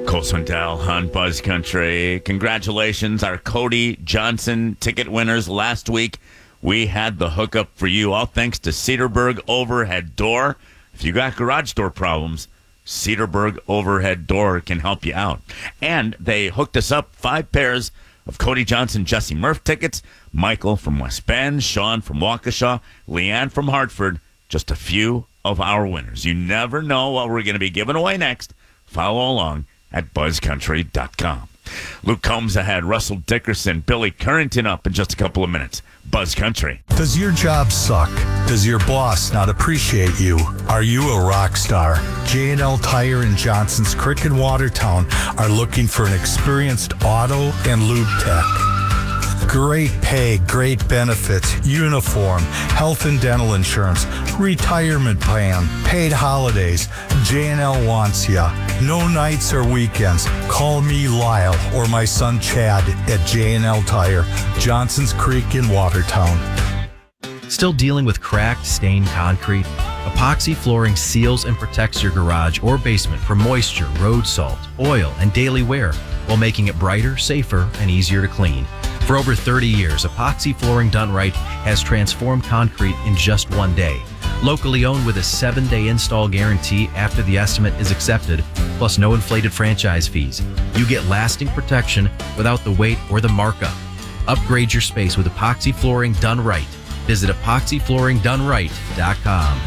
Cole Swindell on Buzz Country. Congratulations, our Cody Johnson ticket winners. Last week, we had the hookup for you, all thanks to Cedarburg Overhead Door. If you got garage door problems, Cedarburg Overhead Door can help you out. And they hooked us up 5 pairs of Cody Johnson Jesse Murph tickets. Michael from West Bend, Sean from Waukesha, Leanne from Hartford. Just a few of our winners. You never know what we're going to be giving away next. Follow along at buzzcountry.com. Luke Combs ahead, Russell Dickerson, Billy Currington up in just a couple of minutes. Buzz Country. Does your job suck? Does your boss not appreciate you? Are you a rock star? J&L Tire in Johnson's Creek in Watertown are looking for an experienced auto and lube tech. Great pay, great benefits, uniform, health and dental insurance, retirement plan, paid holidays. J&L wants ya. No nights or weekends. Call me Lyle or my son Chad at J&L Tire, Johnson's Creek in Watertown. Still dealing with cracked, stained concrete? Epoxy flooring seals and protects your garage or basement from moisture, road salt, oil, and daily wear while making it brighter, safer, and easier to clean. For over 30 years, Epoxy Flooring Done Right has transformed concrete in just one day. Locally owned with a 7-day install guarantee after the estimate is accepted, plus no inflated franchise fees. You get lasting protection without the weight or the markup. Upgrade your space with Epoxy Flooring Done Right. Visit epoxyflooringdoneright.com.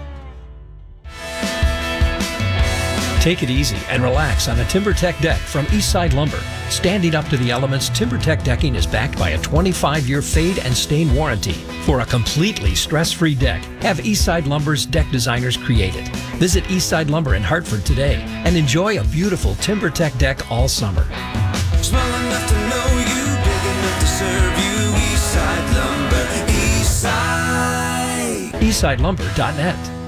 Take it easy and relax on a TimberTech deck from Eastside Lumber. Standing up to the elements, TimberTech decking is backed by a 25-year fade and stain warranty. For a completely stress-free deck, have Eastside Lumber's deck designers create it. Visit Eastside Lumber in Hartford today and enjoy a beautiful TimberTech deck all summer. Small enough to know you, big enough to serve you. Eastside Lumber, Eastside. EastsideLumber.net.